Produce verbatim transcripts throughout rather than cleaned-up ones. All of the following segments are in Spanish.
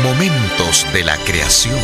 Momentos de la creación.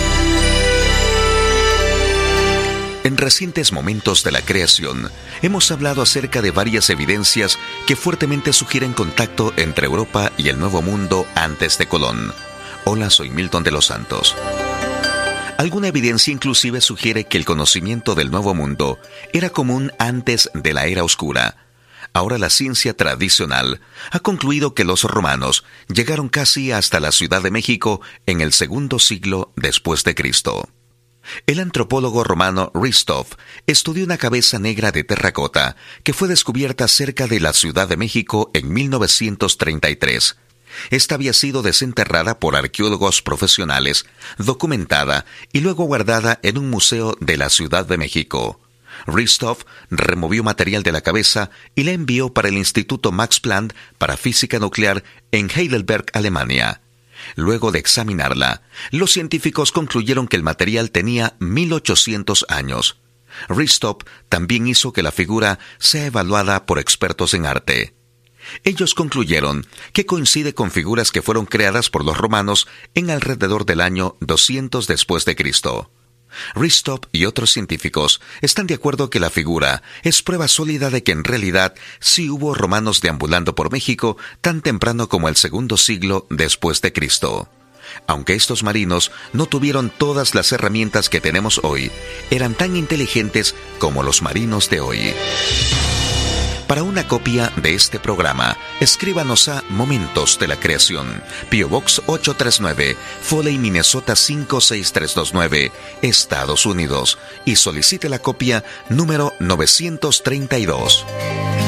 En recientes momentos de la creación, hemos hablado acerca de varias evidencias que fuertemente sugieren contacto entre Europa y el Nuevo Mundo antes de Colón. Hola, soy Milton de los Santos. Alguna evidencia inclusive sugiere que el conocimiento del Nuevo Mundo era común antes de la Era Oscura. Ahora la ciencia tradicional ha concluido que los romanos llegaron casi hasta la Ciudad de México en el segundo siglo después de Cristo. El antropólogo romano Ristov estudió una cabeza negra de terracota que fue descubierta cerca de la Ciudad de México en mil novecientos treinta y tres. Esta había sido desenterrada por arqueólogos profesionales, documentada y luego guardada en un museo de la Ciudad de México. Ristov removió material de la cabeza y la envió para el Instituto Max Planck para Física Nuclear en Heidelberg, Alemania. Luego de examinarla, los científicos concluyeron que el material tenía mil ochocientos años. Ristov también hizo que la figura sea evaluada por expertos en arte. Ellos concluyeron que coincide con figuras que fueron creadas por los romanos en alrededor del año doscientos después de Cristo. Ristov y otros científicos están de acuerdo que la figura es prueba sólida de que en realidad sí hubo romanos deambulando por México tan temprano como el segundo siglo después de Cristo. Aunque estos marinos no tuvieron todas las herramientas que tenemos hoy, eran tan inteligentes como los marinos de hoy. Para una copia de este programa, escríbanos a Momentos de la Creación, P O Box ocho tres nueve, Foley, Minnesota cinco seis tres dos nueve, Estados Unidos, y solicite la copia número novecientos treinta y dos.